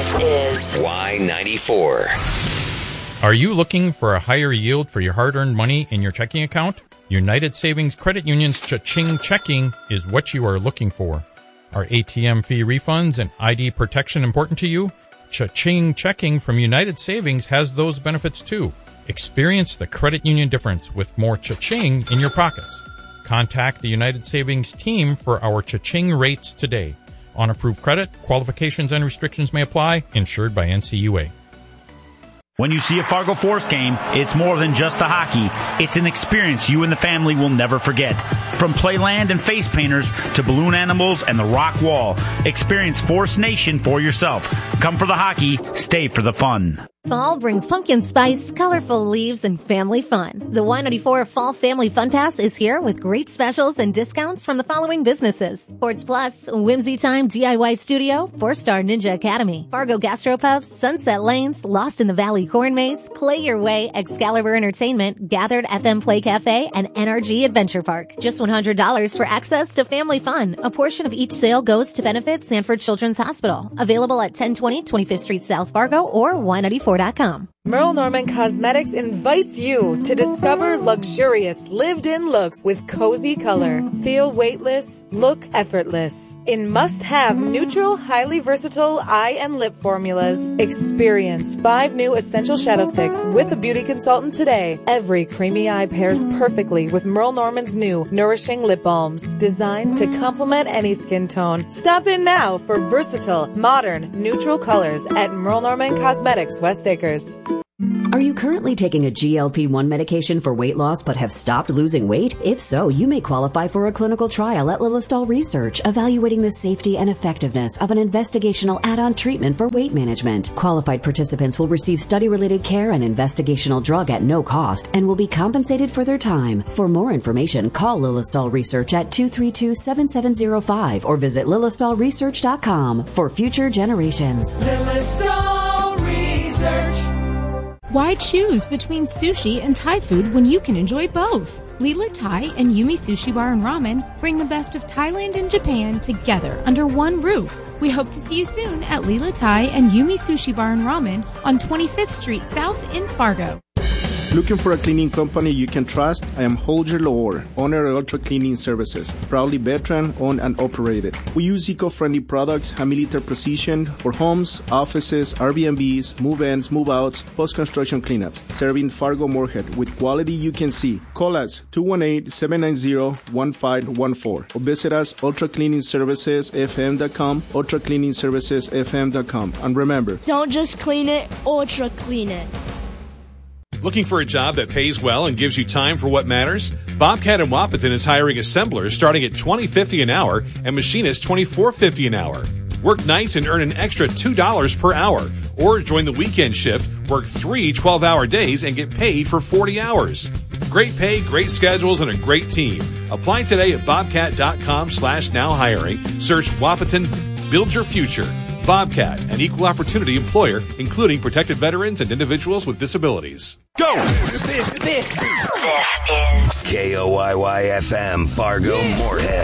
This is Y94. Are you looking for a higher yield for your hard-earned money in your checking account? United Savings Credit Union's Cha-Ching Checking is what you are looking for. Are ATM fee refunds and ID protection important to you? Cha-Ching Checking from United Savings has those benefits too. Experience the credit union difference with more Cha-Ching in your pockets. Contact the United Savings team for our Cha-Ching rates today. On approved credit, qualifications and restrictions may apply. Insured by NCUA. When you see a Fargo Forest game, it's more than just a hockey. It's an experience you and the family will never forget. From playland and face painters to balloon animals and the rock wall, experience Forest Nation for yourself. Come for the hockey, stay for the fun. Fall brings pumpkin spice, colorful leaves, and family fun. The Y94 Fall Family Fun Pass is here with great specials and discounts from the following businesses: Sports Plus, Whimsy Time DIY Studio, 4-Star Ninja Academy, Fargo Gastropub, Sunset Lanes, Lost in the Valley Corn Maze, Play Your Way, Excalibur Entertainment, Gathered FM Play Cafe, and NRG Adventure Park. Just $100 for access to family fun. A portion of each sale goes to benefit Sanford Children's Hospital. Available at 1020 25th Street South Fargo or Y94.com. Merle Norman Cosmetics invites you to discover luxurious lived-in looks with cozy color. Feel weightless, look effortless. In must-have neutral, highly versatile eye and lip formulas. Experience 5 new essential shadow sticks with a beauty consultant today. Every creamy eye pairs perfectly with Merle Norman's new nourishing lip balms, designed to complement any skin tone. Stop in now for versatile, modern, neutral colors at Merle Norman Cosmetics, West Acres. Are you currently taking a GLP-1 medication for weight loss but have stopped losing weight? If so, you may qualify for a clinical trial at Lilistol Research, evaluating the safety and effectiveness of an investigational add-on treatment for weight management. Qualified participants will receive study-related care and investigational drug at no cost and will be compensated for their time. For more information, call Lilistol Research at 232-7705 or visit lilistolresearch.com for future generations. Lilistol Research. Why choose between sushi and Thai food when you can enjoy both? Lila Thai and Yumi Sushi Bar and Ramen bring the best of Thailand and Japan together under one roof. We hope to see you soon at Lila Thai and Yumi Sushi Bar and Ramen on 25th Street South in Fargo. Looking for a cleaning company you can trust? I am Holger Lohr, owner of Ultra Cleaning Services, proudly veteran owned and operated. We use eco-friendly products, high-milliliter precision for homes, offices, Airbnbs, move-ins, move-outs, post-construction cleanups, serving Fargo Moorhead with quality you can see. Call us 218-790-1514 or visit us ultracleaningservicesfm.com, ultracleaningservicesfm.com. And remember, don't just clean it, ultra clean it. Looking for a job that pays well and gives you time for what matters? Bobcat and Wahpeton is hiring assemblers starting at $20.50 an hour and machinists $24.50 an hour. Work nights and earn an extra $2 per hour. Or join the weekend shift, work 3 12-hour days and get paid for 40 hours. Great pay, great schedules, and a great team. Apply today at bobcat.com/now hiring. Search Wahpeton. Build your future. Bobcat, an equal opportunity employer, including protected veterans and individuals with disabilities. Go! This is KOYY-FM, Fargo, Moorhead.